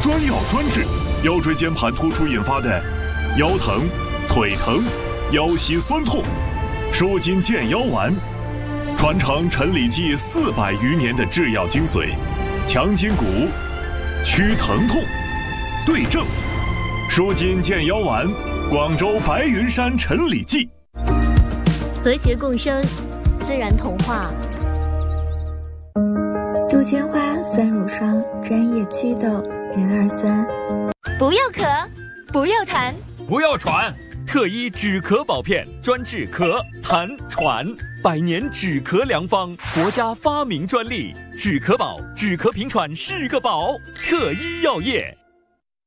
专药专治腰椎间盘突出引发的腰疼、腿疼、腰膝酸痛。舒筋健腰丸，传承陈李济400余年的制药精髓，强筋骨，祛疼痛，对症。舒筋健腰丸，广州白云山陈李济。 和谐共生，自然童话。 杜鹃花酸乳霜专业祛痘人二酸。 不要咳，不要痰， 不要喘。特医止咳宝片，专治咳、痰、喘，100年止咳良方，国家发明专利。止咳宝，止咳平喘是个宝。特医药业。